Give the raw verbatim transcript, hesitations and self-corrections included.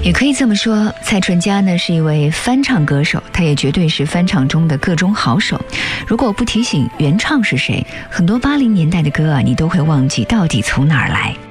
也可以这么说，蔡淳佳呢是一位翻唱歌手，他也绝对是翻唱中的各中好手。如果不提醒原唱是谁，很多八零年代的歌啊，你都会忘记到底从哪儿来。